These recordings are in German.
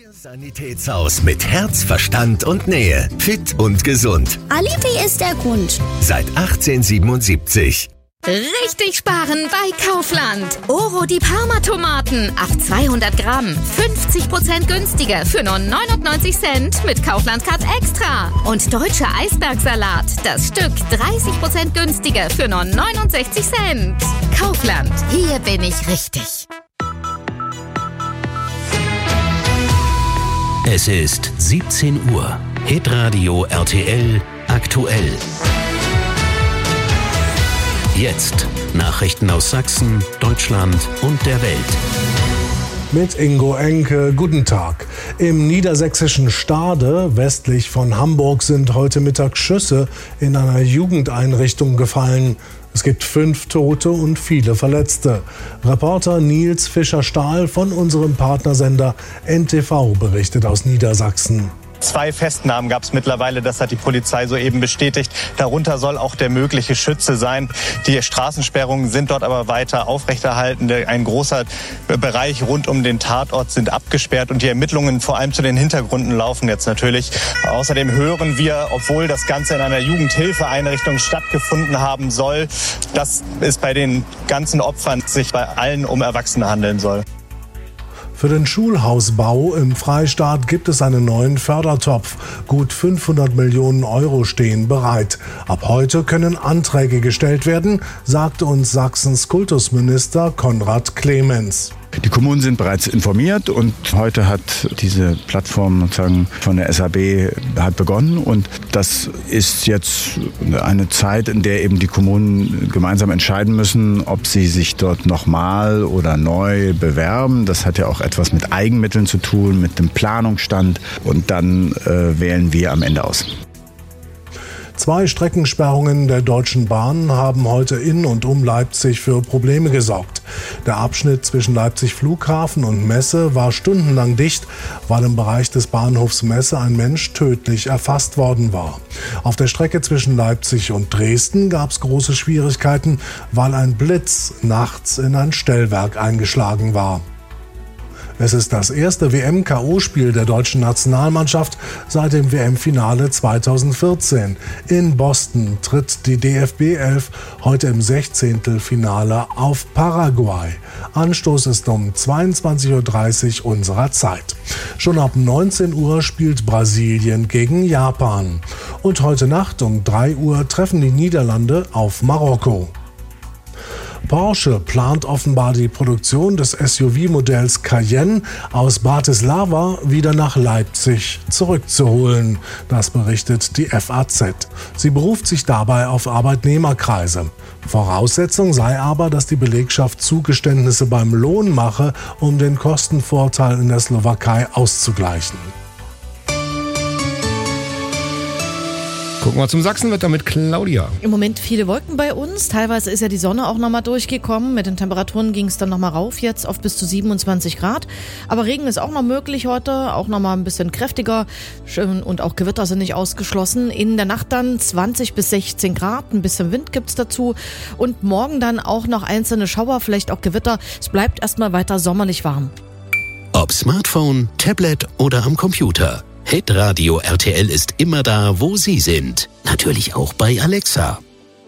Sanitätshaus mit Herz, Verstand und Nähe. Fit und gesund. Alibi ist der Grund. Seit 1877. Richtig sparen bei Kaufland. Oro die Parma-Tomaten. 200 Gramm. 50% günstiger für nur 99 Cent mit Kaufland Card Extra. Und deutscher Eisbergsalat. Das Stück 30% günstiger für nur 69 Cent. Kaufland. Hier bin ich richtig. Es ist 17 Uhr. Hitradio RTL aktuell. Jetzt Nachrichten aus Sachsen, Deutschland und der Welt. Mit Ingo Enke, guten Tag. Im niedersächsischen Stade, westlich von Hamburg, sind heute Mittag Schüsse in einer Jugendeinrichtung gefallen. Es gibt 5 Tote und viele Verletzte. Reporter Nils Fischer-Stahl von unserem Partnersender NTV berichtet aus Niedersachsen. 2 Festnahmen gab es mittlerweile, das hat die Polizei soeben bestätigt. Darunter soll auch der mögliche Schütze sein. Die Straßensperrungen sind dort aber weiter aufrechterhalten. Ein großer Bereich rund um den Tatort sind abgesperrt und die Ermittlungen vor allem zu den Hintergründen laufen jetzt natürlich. Außerdem hören wir, obwohl das Ganze in einer Jugendhilfeeinrichtung stattgefunden haben soll, dass es bei den ganzen Opfern sich bei allen um Erwachsene handeln soll. Für den Schulhausbau im Freistaat gibt es einen neuen Fördertopf. Gut 500 Millionen Euro stehen bereit. Ab heute können Anträge gestellt werden, sagte uns Sachsens Kultusminister Konrad Clemens. Die Kommunen sind bereits informiert und heute hat diese Plattform sozusagen von der SAB hat begonnen und das ist jetzt eine Zeit, in der eben die Kommunen gemeinsam entscheiden müssen, ob sie sich dort nochmal oder neu bewerben. Das hat ja auch etwas mit Eigenmitteln zu tun, mit dem Planungsstand und dann wählen wir am Ende aus. 2 Streckensperrungen der Deutschen Bahn haben heute in und um Leipzig für Probleme gesorgt. Der Abschnitt zwischen Leipzig Flughafen und Messe war stundenlang dicht, weil im Bereich des Bahnhofs Messe ein Mensch tödlich erfasst worden war. Auf der Strecke zwischen Leipzig und Dresden gab es große Schwierigkeiten, weil ein Blitz nachts in ein Stellwerk eingeschlagen war. Es ist das erste WM-KO-Spiel der deutschen Nationalmannschaft seit dem WM-Finale 2014. In Boston tritt die DFB-11 heute im 16. Finale auf Paraguay. Anstoß ist um 22.30 Uhr unserer Zeit. Schon ab 19 Uhr spielt Brasilien gegen Japan. Und heute Nacht um 3 Uhr treffen die Niederlande auf Marokko. Porsche plant offenbar die Produktion des SUV-Modells Cayenne aus Bratislava wieder nach Leipzig zurückzuholen. Das berichtet die FAZ. Sie beruft sich dabei auf Arbeitnehmerkreise. Voraussetzung sei aber, dass die Belegschaft Zugeständnisse beim Lohn mache, um den Kostenvorteil in der Slowakei auszugleichen. Gucken wir zum Sachsenwetter mit Claudia. Im Moment viele Wolken bei uns. Teilweise ist ja die Sonne auch nochmal durchgekommen. Mit den Temperaturen ging es dann nochmal rauf, jetzt auf bis zu 27 Grad. Aber Regen ist auch noch möglich heute, auch nochmal ein bisschen kräftiger. Und auch Gewitter sind nicht ausgeschlossen. In der Nacht dann 20 bis 16 Grad. Ein bisschen Wind gibt's dazu. Und morgen dann auch noch einzelne Schauer, vielleicht auch Gewitter. Es bleibt erstmal weiter sommerlich warm. Ob Smartphone, Tablet oder am Computer. Hitradio RTL ist immer da, wo Sie sind. Natürlich auch bei Alexa.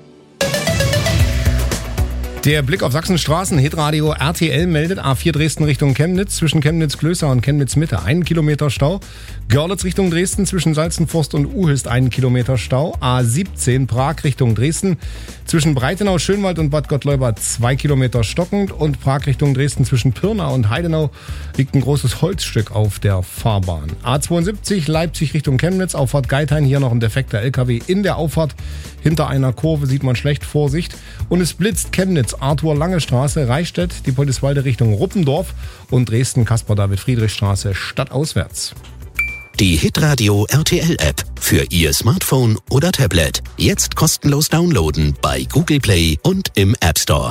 Der Blick auf Sachsenstraßen. Hitradio RTL meldet A4 Dresden Richtung Chemnitz, zwischen Chemnitz-Klößer und Chemnitz-Mitte 1 Kilometer Stau. Görlitz Richtung Dresden, zwischen Salzenforst und Uhilst 1 Kilometer Stau. A17 Prag Richtung Dresden, zwischen Breitenau, Schönwald und Bad Gottleuba 2 Kilometer stockend. Und Prag Richtung Dresden, zwischen Pirna und Heidenau liegt ein großes Holzstück auf der Fahrbahn. A72 Leipzig Richtung Chemnitz, Auffahrt Geithain, hier noch ein defekter LKW in der Auffahrt. Hinter einer Kurve sieht man schlecht, Vorsicht. Und es blitzt Chemnitz, Arthur-Lange-Straße, Reichstätt, die Poldiswalde Richtung Ruppendorf und Dresden, Caspar-David-Friedrich-Straße stadtauswärts. Die Hitradio RTL-App für Ihr Smartphone oder Tablet. Jetzt kostenlos downloaden bei Google Play und im App Store.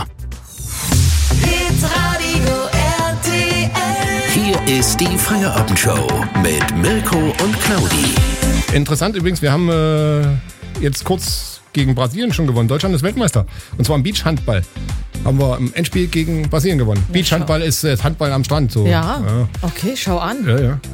Hitradio RTL. Hier ist die Feierabendshow mit Mirko und Claudi. Interessant übrigens, wir haben jetzt kurz gegen Brasilien schon gewonnen. Deutschland ist Weltmeister. Und zwar im Beachhandball. Haben wir im Endspiel gegen Brasilien gewonnen. Beachhandball ist Handball am Strand. So. Ja, okay, schau an. Ja.